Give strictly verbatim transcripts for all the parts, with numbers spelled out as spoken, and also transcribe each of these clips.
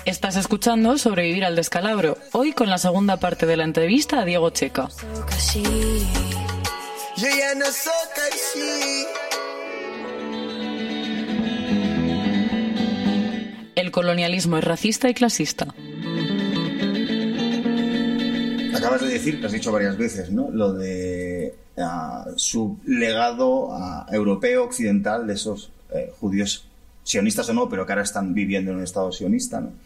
Estás escuchando Sobrevivir al descalabro, hoy con la segunda parte de la entrevista a Diego Checa. El colonialismo es racista y clasista. Acabas de decir, lo has dicho varias veces, ¿no? Lo de uh, su legado uh, europeo, occidental, de esos eh, judíos sionistas o no, pero que ahora están viviendo en un estado sionista, ¿no?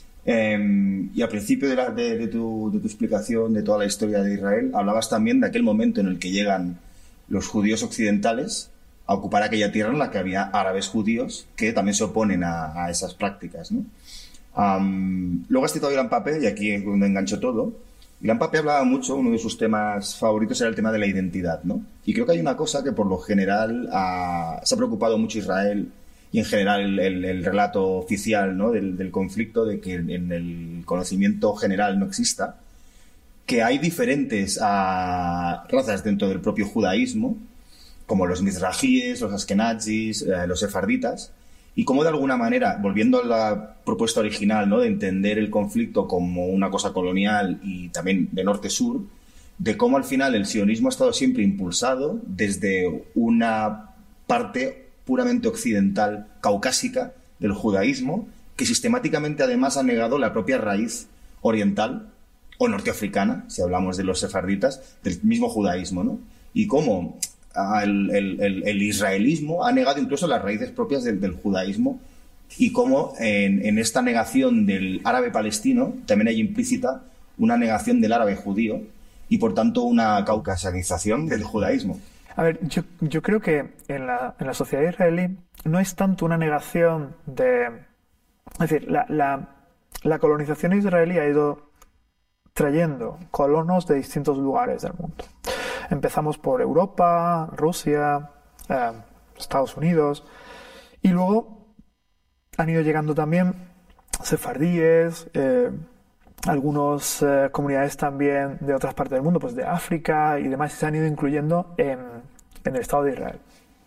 Eh, y al principio de, la, de, de, tu, de tu explicación de toda la historia de Israel, hablabas también de aquel momento en el que llegan los judíos occidentales a ocupar aquella tierra en la que había árabes judíos que también se oponen a, a esas prácticas, ¿no? Um, luego has citado a Ilan Pappé, y aquí es donde engancho todo. Ilan Pappé hablaba mucho, uno de sus temas favoritos era el tema de la identidad, ¿no? Y creo que hay una cosa que por lo general uh, se ha preocupado mucho Israel y en general el, el, el relato oficial, ¿no? del, del conflicto, de que en el conocimiento general no exista, que hay diferentes uh, razas dentro del propio judaísmo, como los mizrajíes, los askenazis, uh, los sefarditas, y cómo de alguna manera, volviendo a la propuesta original, ¿no? de entender el conflicto como una cosa colonial y también de norte-sur, de cómo al final el sionismo ha estado siempre impulsado desde una parte puramente occidental, caucásica del judaísmo, que sistemáticamente además ha negado la propia raíz oriental o norteafricana, si hablamos de los sefarditas, del mismo judaísmo, ¿no? Y cómo el, el, el, el israelismo ha negado incluso las raíces propias del, del judaísmo, y cómo en, en esta negación del árabe palestino también hay implícita una negación del árabe judío y por tanto una caucasianización del judaísmo. A ver, yo, yo creo que en la, en la sociedad israelí no es tanto una negación de... Es decir, la, la, la colonización israelí ha ido trayendo colonos de distintos lugares del mundo. Empezamos por Europa, Rusia, eh, Estados Unidos, y luego han ido llegando también sefardíes, eh, algunas eh, comunidades también de otras partes del mundo, pues de África y demás, y se han ido incluyendo en, en el Estado de Israel.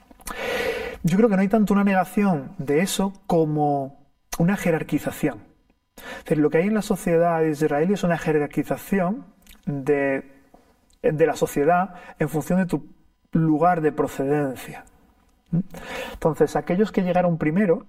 Yo creo que no hay tanto una negación de eso como una jerarquización. Es decir, lo que hay en la sociedad israelí es una jerarquización de, de la sociedad en función de tu lugar de procedencia. Entonces, aquellos que llegaron primero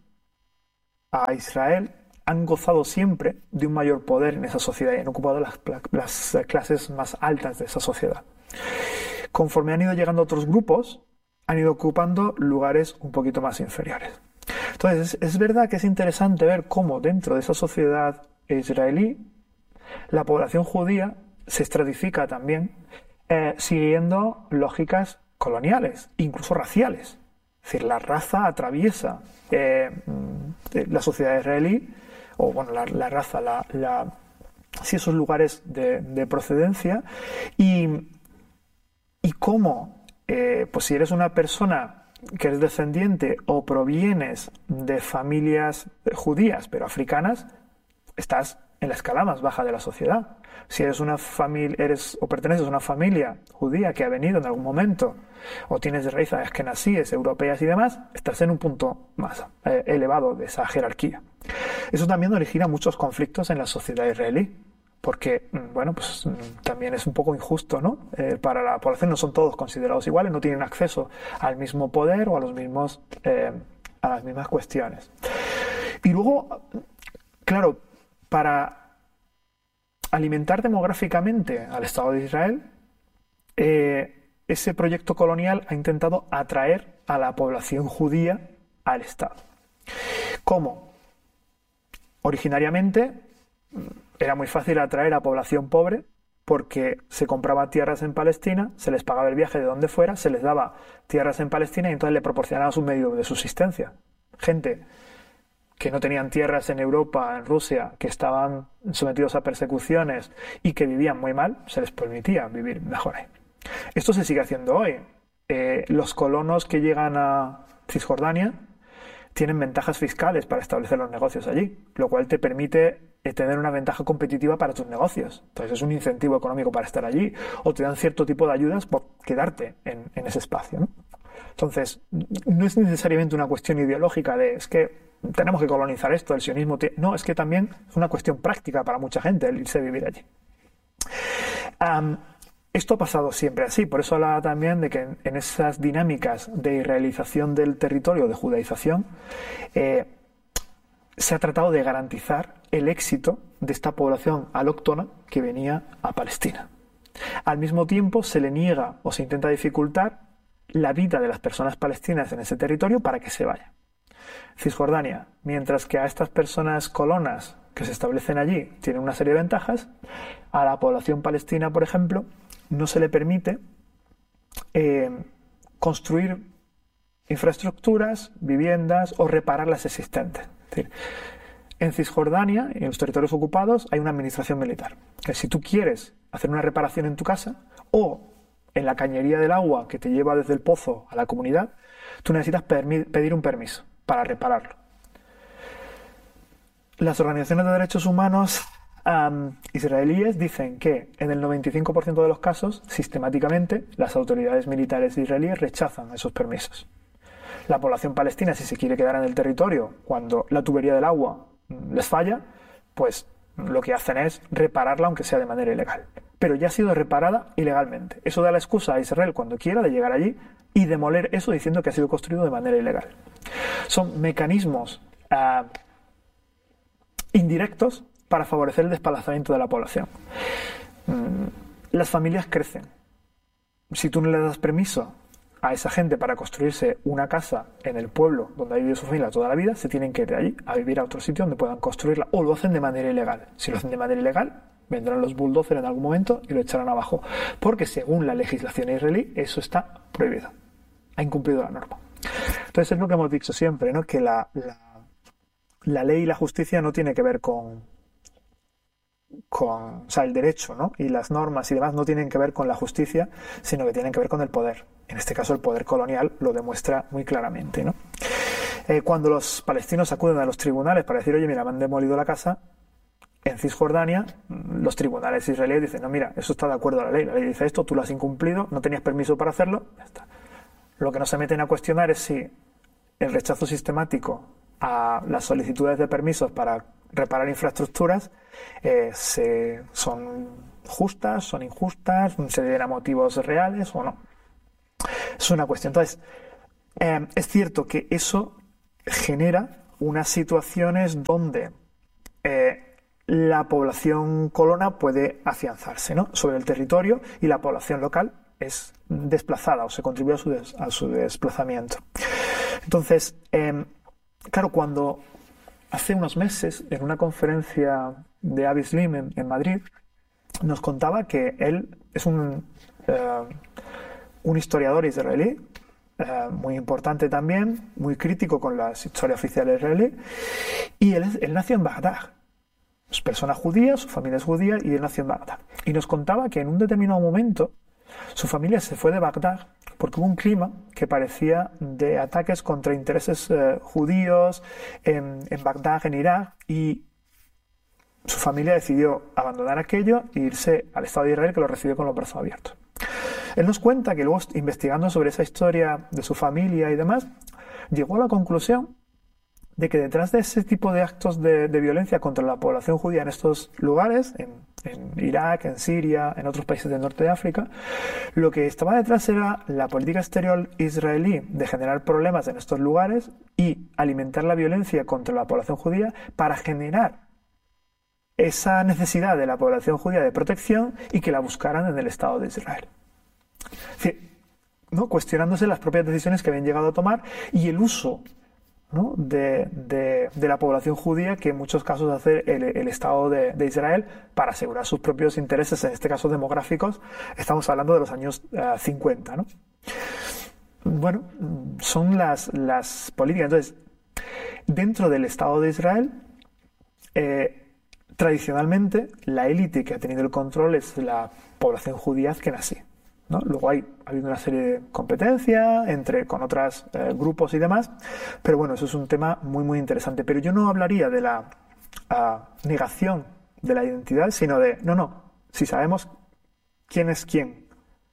a Israel han gozado siempre de un mayor poder en esa sociedad y han ocupado las, las clases más altas de esa sociedad. Conforme han ido llegando otros grupos, han ido ocupando lugares un poquito más inferiores. Entonces, es, es verdad que es interesante ver cómo dentro de esa sociedad israelí la población judía se estratifica también eh, siguiendo lógicas coloniales, incluso raciales. Es decir, la raza atraviesa eh, la sociedad israelí, o bueno, la, la raza, la, la, sí, esos lugares de, de procedencia, y, y cómo, eh, pues si eres una persona que eres descendiente o provienes de familias judías, pero africanas, estás en la escala más baja de la sociedad. Si eres una familia, eres o perteneces a una familia judía que ha venido en algún momento, o tienes raíces askenazíes, europeas y demás, estás en un punto más eh, elevado de esa jerarquía. Eso también origina muchos conflictos en la sociedad israelí, porque, bueno, pues también es un poco injusto, ¿no? Eh, para la población no son todos considerados iguales, no tienen acceso al mismo poder o a los mismos, eh, a las mismas cuestiones. Y luego, claro, para alimentar demográficamente al Estado de Israel, eh, ese proyecto colonial ha intentado atraer a la población judía al Estado. ¿Cómo? Originariamente era muy fácil atraer a población pobre porque se compraba tierras en Palestina, se les pagaba el viaje de donde fuera, se les daba tierras en Palestina y entonces le proporcionaban su medio de subsistencia. Gente que no tenían tierras en Europa, en Rusia, que estaban sometidos a persecuciones y que vivían muy mal, se les permitía vivir mejor ahí. Esto se sigue haciendo hoy. Eh, los colonos que llegan a Cisjordania tienen ventajas fiscales para establecer los negocios allí, lo cual te permite tener una ventaja competitiva para tus negocios. Entonces es un incentivo económico para estar allí, o te dan cierto tipo de ayudas por quedarte en, en ese espacio, ¿no? Entonces, no es necesariamente una cuestión ideológica de es que tenemos que colonizar esto, el sionismo... Te... No, es que también es una cuestión práctica para mucha gente el irse a vivir allí. Um, esto ha pasado siempre así, por eso hablaba también de que en, en esas dinámicas de israelización del territorio, de judaización, eh, se ha tratado de garantizar el éxito de esta población alóctona que venía a Palestina. Al mismo tiempo se le niega o se intenta dificultar la vida de las personas palestinas en ese territorio para que se vayan. Cisjordania, mientras que a estas personas colonas que se establecen allí tienen una serie de ventajas, a la población palestina, por ejemplo, no se le permite eh, construir infraestructuras, viviendas o reparar las existentes. Es decir, en Cisjordania y en los territorios ocupados hay una administración militar. Que si tú quieres hacer una reparación en tu casa o en la cañería del agua que te lleva desde el pozo a la comunidad, tú necesitas pedir un permiso para repararlo. Las organizaciones de derechos humanos um, israelíes dicen que en el noventa y cinco por ciento de los casos, sistemáticamente, las autoridades militares israelíes rechazan esos permisos. La población palestina, si se quiere quedar en el territorio cuando la tubería del agua les falla, pues lo que hacen es repararla aunque sea de manera ilegal. Pero ya ha sido reparada ilegalmente. Eso da la excusa a Israel cuando quiera de llegar allí y demoler eso diciendo que ha sido construido de manera ilegal. Son mecanismos uh, indirectos para favorecer el desplazamiento de la población. Mm, las familias crecen. Si tú no le das permiso a esa gente para construirse una casa en el pueblo donde ha vivido su familia toda la vida, se tienen que ir de allí a vivir a otro sitio donde puedan construirla, o lo hacen de manera ilegal. Si lo hacen de manera ilegal, vendrán los bulldozers en algún momento y lo echarán abajo, porque según la legislación israelí eso está prohibido, ha incumplido la norma. Entonces es lo que hemos dicho siempre, ¿no? Que la, la, la ley y la justicia no tiene que ver con, con, o sea, el derecho, ¿no? Y las normas y demás no tienen que ver con la justicia, sino que tienen que ver con el poder. En este caso el poder colonial lo demuestra muy claramente, ¿no? Eh, cuando los palestinos acuden a los tribunales para decir, oye, mira, me han demolido la casa, en Cisjordania los tribunales israelíes dicen, no, mira, eso está de acuerdo a la ley, la ley dice esto, tú lo has incumplido, no tenías permiso para hacerlo, ya está. Lo que no se meten a cuestionar es si el rechazo sistemático a las solicitudes de permisos para reparar infraestructuras eh, se, son justas, son injustas, se deben a motivos reales o no. Es una cuestión. Entonces, eh, es cierto que eso genera unas situaciones donde eh, la población colona puede afianzarse, ¿no?, sobre el territorio, y la población local es desplazada o se contribuye a su, des, a su desplazamiento. Entonces, eh, claro, cuando hace unos meses, en una conferencia de Avi Slim en, en Madrid, nos contaba que él es un, eh, un historiador israelí, eh, muy importante también, muy crítico con la historia oficial israelí, y él, él nació en Bagdad. Es persona judía, su familia es judía, y él nació en Bagdad. Y nos contaba que en un determinado momento su familia se fue de Bagdad porque hubo un clima que parecía de ataques contra intereses eh, judíos en, en Bagdad, en Irak, y su familia decidió abandonar aquello e irse al Estado de Israel, que lo recibió con los brazos abiertos. Él nos cuenta que luego, investigando sobre esa historia de su familia y demás, llegó a la conclusión de que detrás de ese tipo de actos de, de violencia contra la población judía en estos lugares, en, en Irak, en Siria, en otros países del norte de África, lo que estaba detrás era la política exterior israelí de generar problemas en estos lugares y alimentar la violencia contra la población judía para generar esa necesidad de la población judía de protección y que la buscaran en el Estado de Israel. Es decir, ¿no?, cuestionándose las propias decisiones que habían llegado a tomar y el uso, ¿no?, de, de, de la población judía que en muchos casos hace el, el Estado de, de Israel para asegurar sus propios intereses, en este caso demográficos. Estamos hablando de los años uh, cincuenta, ¿no? Bueno, son las, las políticas. Entonces, dentro del Estado de Israel, eh, tradicionalmente la élite que ha tenido el control es la población judía azkenazí, ¿no? Luego hay, ha habido una serie de competencias entre, con otros eh, grupos y demás, pero bueno, eso es un tema muy muy interesante. Pero yo no hablaría de la uh, negación de la identidad, sino de, no, no, si sabemos quién es quién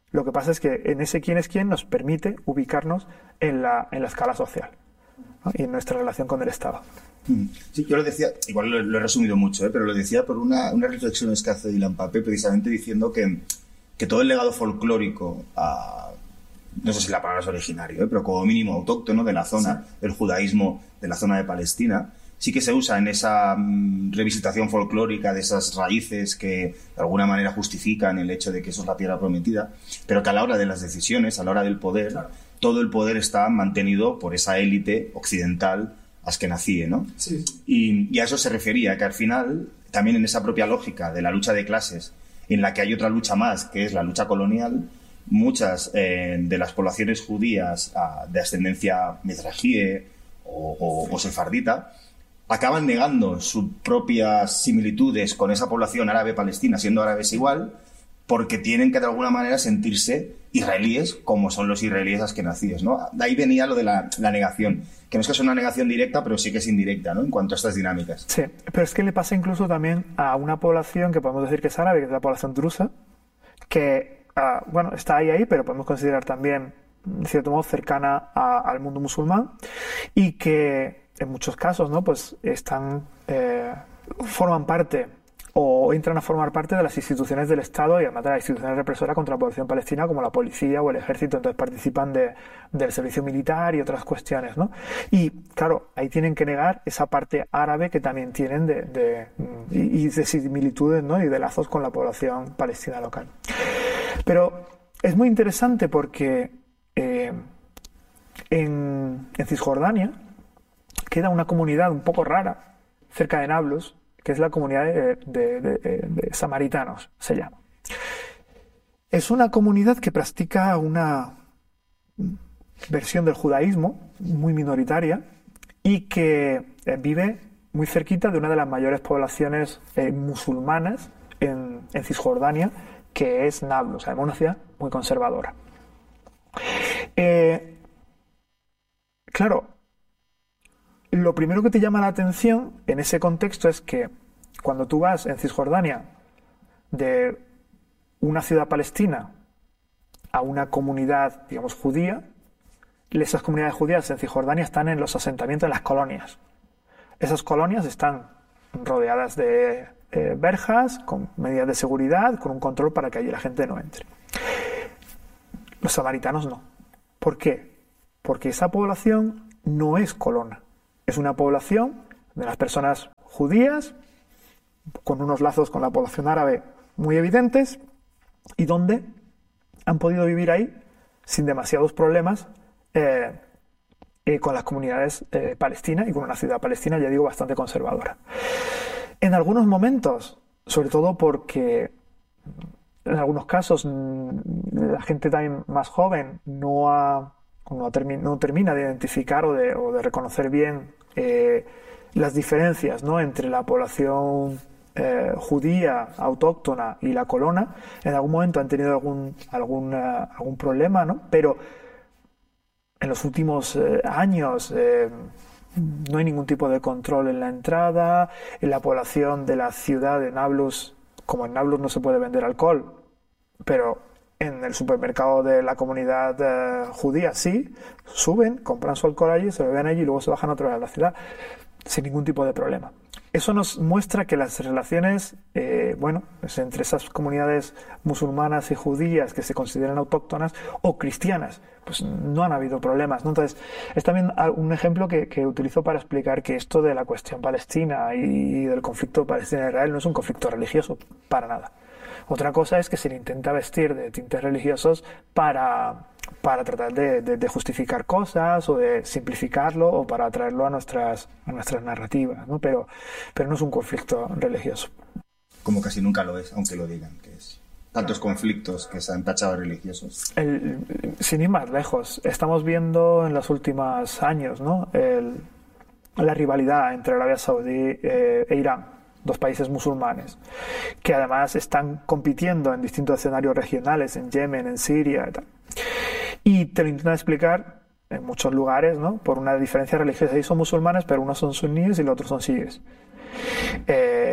Lo que pasa es que en ese quién es quién nos permite ubicarnos en la, en la escala social, ¿no? Y en nuestra relación con el Estado. Sí, yo lo decía, igual lo, lo he resumido mucho, ¿eh? Pero lo decía por una, unas reflexiones que hace Dylan Papé, precisamente diciendo que, que todo el legado folclórico, a, no sé si la palabra es originario, ¿eh? Pero como mínimo autóctono de la zona, sí, del judaísmo de la zona de Palestina, sí que se usa en esa mm, revisitación folclórica de esas raíces que de alguna manera justifican el hecho de que eso es la tierra prometida, pero que a la hora de las decisiones, a la hora del poder, claro, todo el poder está mantenido por esa élite occidental askenazí, ¿no? Sí. Y, y a eso se refería, que al final, también en esa propia lógica de la lucha de clases, en la que hay otra lucha más, que es la lucha colonial, muchas eh, de las poblaciones judías ah, de ascendencia mizrahíe o, o, o sefardita acaban negando sus propias similitudes con esa población árabe-palestina, siendo árabes igual, porque tienen que de alguna manera sentirse israelíes como son los israelíes askenazíes, ¿no? De ahí venía lo de la, la negación, que no es que sea una negación directa, pero sí que es indirecta, ¿no? En cuanto a estas dinámicas. Sí, pero es que le pasa incluso también a una población que podemos decir que es árabe, que es la población drusa, que, uh, bueno, está ahí, ahí, pero podemos considerar también, de cierto modo, cercana a, al mundo musulmán, y que en muchos casos, ¿no? Pues están, eh, forman parte o entran a formar parte de las instituciones del Estado y además de las instituciones represoras contra la población palestina, como la policía o el ejército. Entonces participan de, del servicio militar y otras cuestiones, ¿no? Y claro, ahí tienen que negar esa parte árabe que también tienen de, de, y, y de similitudes, ¿no? Y de lazos con la población palestina local. Pero es muy interesante porque eh, en, en Cisjordania queda una comunidad un poco rara cerca de Nablus, que es la comunidad de, de, de, de samaritanos, se llama. Es una comunidad que practica una versión del judaísmo muy minoritaria y que vive muy cerquita de una de las mayores poblaciones eh, musulmanas en, en Cisjordania, que es Nablus, además una ciudad muy conservadora. Eh, claro, lo primero que te llama la atención en ese contexto es que cuando tú vas en Cisjordania de una ciudad palestina a una comunidad, digamos, judía, esas comunidades judías en Cisjordania están en los asentamientos, en las colonias. Esas colonias están rodeadas de eh, verjas, con medidas de seguridad, con un control para que allí la gente no entre. Los samaritanos no. ¿Por qué? Porque esa población no es colona. Es una población de las personas judías, con unos lazos con la población árabe muy evidentes, y donde han podido vivir ahí sin demasiados problemas eh, eh, con las comunidades eh, palestinas y con una ciudad palestina, ya digo, bastante conservadora. En algunos momentos, sobre todo porque en algunos casos la gente también más joven no ha No, termi no termina de identificar o de, o de reconocer bien eh, las diferencias, ¿no? Entre la población eh, judía autóctona y la colona. En algún momento han tenido algún, algún, uh, algún problema, ¿no? Pero en los últimos eh, años eh, no hay ningún tipo de control en la entrada. En la población de la ciudad de Nablus, como en Nablus no se puede vender alcohol, pero en el supermercado de la comunidad eh, judía sí, suben, compran su alcohol allí, se beben allí y luego se bajan otra vez a la ciudad sin ningún tipo de problema. Eso nos muestra que las relaciones, eh, bueno, pues entre esas comunidades musulmanas y judías que se consideran autóctonas o cristianas, pues no han habido problemas, ¿no? Entonces, es también un ejemplo que, que utilizo para explicar que esto de la cuestión palestina y del conflicto Palestina-Israel no es un conflicto religioso, para nada. Otra cosa es que se le intenta vestir de tintes religiosos para, para tratar de, de, de justificar cosas o de simplificarlo o para traerlo a nuestras, a nuestras narrativas, ¿no? Pero, pero no es un conflicto religioso. Como casi nunca lo es, aunque lo digan, que es tantos conflictos que se han tachado religiosos. El, sin ir más lejos, estamos viendo en los últimos años, ¿no? El, la rivalidad entre Arabia Saudí eh, e Irán. Dos países musulmanes, que además están compitiendo en distintos escenarios regionales, en Yemen, en Siria y tal. Y te lo intentan explicar en muchos lugares, ¿no? Por una diferencia religiosa. Ahí son musulmanes, pero unos son suníes y los otros son chiíes. Eh,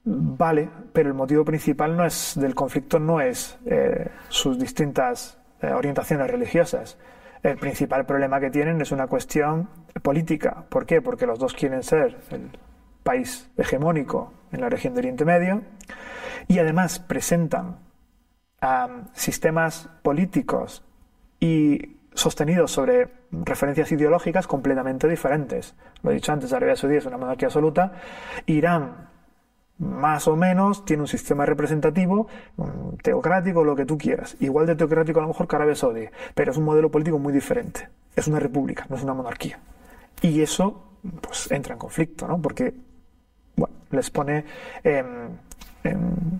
vale, pero el motivo principal no es, del conflicto no es eh, sus distintas eh, orientaciones religiosas. El principal problema que tienen es una cuestión política. ¿Por qué? Porque los dos quieren ser el país hegemónico en la región de Oriente Medio y además presentan um, sistemas políticos y sostenidos sobre referencias ideológicas completamente diferentes. Lo he dicho antes, Arabia Saudí es una monarquía absoluta. Irán, más o menos, tiene un sistema representativo teocrático, lo que tú quieras. Igual de teocrático a lo mejor que Arabia Saudí, pero es un modelo político muy diferente. Es una república, no es una monarquía. Y eso pues entra en conflicto, ¿no? Porque bueno, les pone en, en,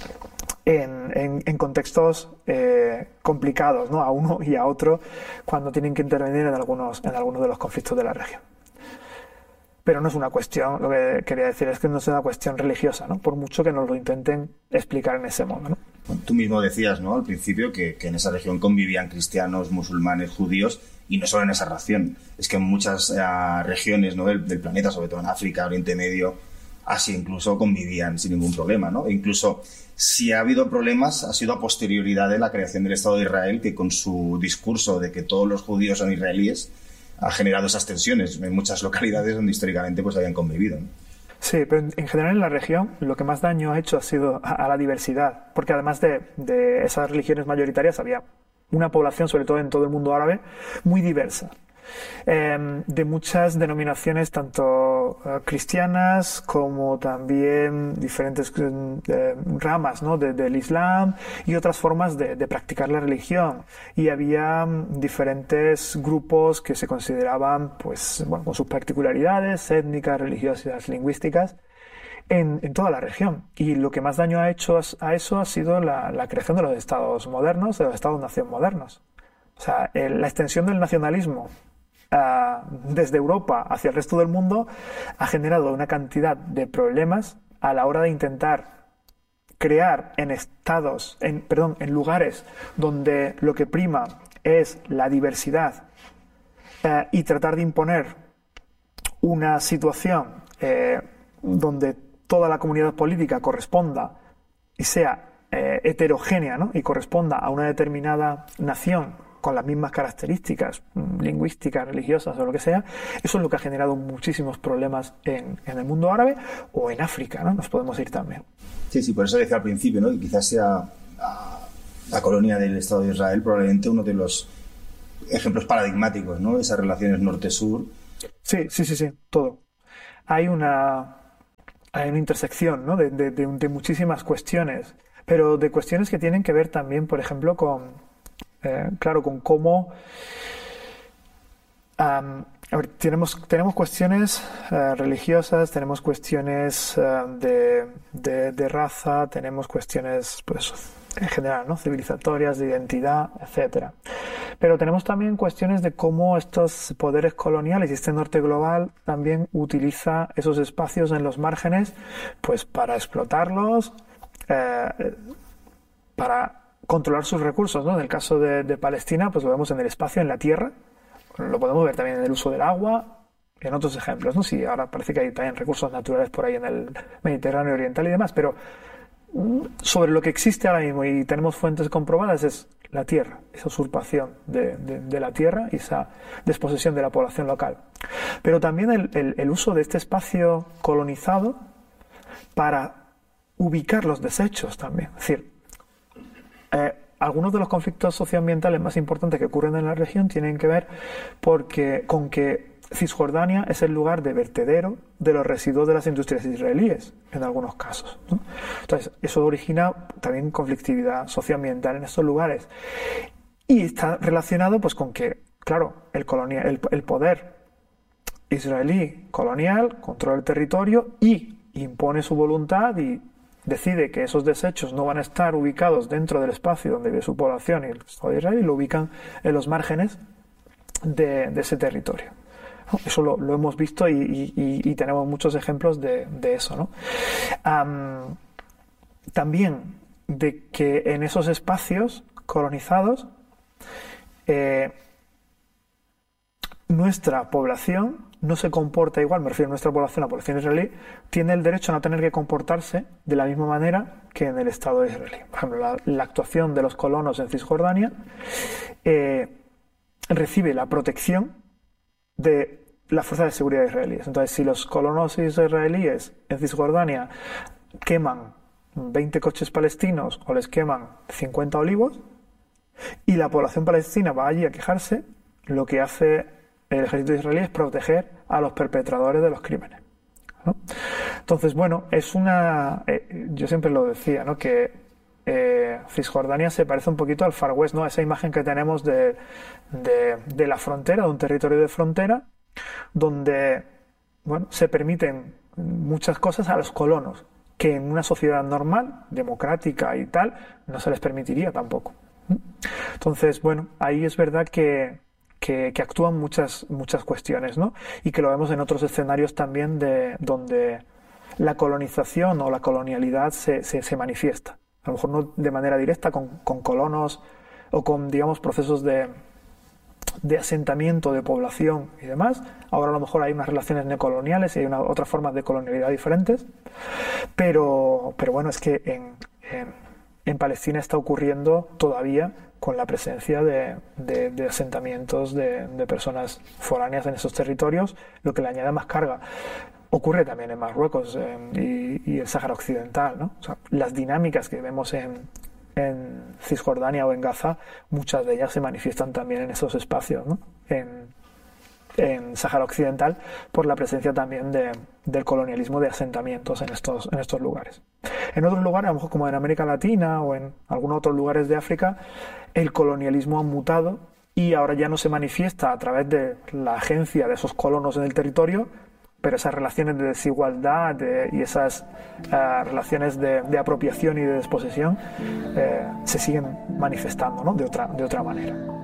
en, en, en contextos eh, complicados, ¿no? A uno y a otro cuando tienen que intervenir en algunos, en algunos de los conflictos de la región. Pero no es una cuestión, lo que quería decir es que no es una cuestión religiosa, ¿no? Por mucho que nos lo intenten explicar en ese modo, ¿no? Tú mismo decías, ¿no?, al principio que, que en esa región convivían cristianos, musulmanes, judíos, y no solo en esa región. Es que en muchas uh, regiones, ¿no?, del, del planeta, sobre todo en África, Oriente Medio, Asia incluso, convivían sin ningún problema, ¿no? E incluso si ha habido problemas, ha sido a posterioridad de la creación del Estado de Israel, que con su discurso de que todos los judíos son israelíes, ha generado esas tensiones en muchas localidades donde históricamente pues habían convivido, ¿no? Sí, pero en general en la región lo que más daño ha hecho ha sido a, a la diversidad, porque además de, de esas religiones mayoritarias había una población, sobre todo en todo el mundo árabe, muy diversa. Eh, de muchas denominaciones, tanto eh, cristianas como también diferentes eh, ramas, ¿no?, de, del Islam y otras formas de, de practicar la religión. Y había diferentes grupos que se consideraban, pues, bueno, con sus particularidades étnicas, religiosas, lingüísticas, en, en toda la región. Y lo que más daño ha hecho a eso ha sido la, la creación de los estados modernos, de los estados-nación modernos. O sea, el, la extensión del nacionalismo Uh, desde Europa hacia el resto del mundo ha generado una cantidad de problemas a la hora de intentar crear en estados, en, perdón, en lugares donde lo que prima es la diversidad uh, y tratar de imponer una situación eh, donde toda la comunidad política corresponda y sea eh, heterogénea, ¿no?, y corresponda a una determinada nación con las mismas características lingüísticas, religiosas o lo que sea. Eso es lo que ha generado muchísimos problemas en, en el mundo árabe o en África, ¿no? Nos podemos ir también. Sí, sí, por eso decía al principio, ¿no?, que quizás sea la, la colonia del Estado de Israel probablemente uno de los ejemplos paradigmáticos, ¿no?, esas relaciones norte-sur. Sí, sí, sí, sí, todo. Hay una, hay una intersección, ¿no?, de, de, de, de muchísimas cuestiones, pero de cuestiones que tienen que ver también, por ejemplo, con Eh, claro, con cómo um, a ver, tenemos, tenemos cuestiones uh, religiosas, tenemos cuestiones uh, de, de, de raza, tenemos cuestiones, pues, en general, ¿no?, civilizatorias, de identidad, etcétera. Pero tenemos también cuestiones de cómo estos poderes coloniales y este norte global también utiliza esos espacios en los márgenes, pues, para explotarlos, eh, para controlar sus recursos, ¿no? En el caso de, de Palestina, pues lo vemos en el espacio, en la tierra, lo podemos ver también en el uso del agua, en otros ejemplos, ¿no? Sí, ahora parece que hay también recursos naturales por ahí en el Mediterráneo oriental y demás, pero sobre lo que existe ahora mismo y tenemos fuentes comprobadas es la tierra, esa usurpación de, de, de la tierra y esa desposesión de la población local. Pero también el, el, el uso de este espacio colonizado para ubicar los desechos también, es decir, Eh, algunos de los conflictos socioambientales más importantes que ocurren en la región tienen que ver porque, con que Cisjordania es el lugar de vertedero de los residuos de las industrias israelíes, en algunos casos, ¿no? Entonces, eso origina también conflictividad socioambiental en estos lugares. Y está relacionado pues con que, claro, el, colonia, el, el poder israelí colonial controla el territorio y impone su voluntad y decide que esos desechos no van a estar ubicados dentro del espacio donde vive su población y el Estado de Israel y lo ubican en los márgenes de, de ese territorio. Eso lo, lo hemos visto y, y, y tenemos muchos ejemplos de, de eso, ¿no? Um, también de que en esos espacios colonizados eh, nuestra población no se comporta igual, me refiero a nuestra población, la población israelí, tiene el derecho a no tener que comportarse de la misma manera que en el Estado israelí. Por ejemplo, la, la actuación de los colonos en Cisjordania eh, recibe la protección de las fuerzas de seguridad israelíes. Entonces, si los colonos israelíes en Cisjordania queman veinte coches palestinos o les queman cincuenta olivos y la población palestina va allí a quejarse, lo que hace el ejército israelí es proteger a los perpetradores de los crímenes, ¿no? Entonces, bueno, es una... Eh, yo siempre lo decía, ¿no? Que eh, Cisjordania se parece un poquito al Far West, ¿no? Esa imagen que tenemos de, de, de la frontera, de un territorio de frontera, donde, bueno, se permiten muchas cosas a los colonos, que en una sociedad normal, democrática y tal, no se les permitiría tampoco. Entonces, bueno, ahí es verdad que Que, que actúan muchas, muchas cuestiones, ¿no? Y que lo vemos en otros escenarios también de, donde la colonización o la colonialidad se, se, se manifiesta. A lo mejor no de manera directa con, con colonos o con, digamos, procesos de, de asentamiento de población y demás. Ahora a lo mejor hay unas relaciones neocoloniales y hay una, otras formas de colonialidad diferentes. Pero, pero bueno, es que en, en, en Palestina está ocurriendo todavía con la presencia de, de, de asentamientos de, de personas foráneas en esos territorios, lo que le añade más carga. Ocurre también en Marruecos eh, y, y el Sáhara Occidental, ¿no? O sea, las dinámicas que vemos en, en Cisjordania o en Gaza, muchas de ellas se manifiestan también en esos espacios, ¿no? En, en Sáhara Occidental, por la presencia también de, del colonialismo de asentamientos en estos, en estos lugares. En otros lugares, a lo mejor como en América Latina o en algunos otros lugares de África, el colonialismo ha mutado y ahora ya no se manifiesta a través de la agencia de esos colonos en el territorio, pero esas relaciones de desigualdad de, y esas uh, relaciones de, de apropiación y de desposesión eh, se siguen manifestando, ¿no? de otra, de otra manera.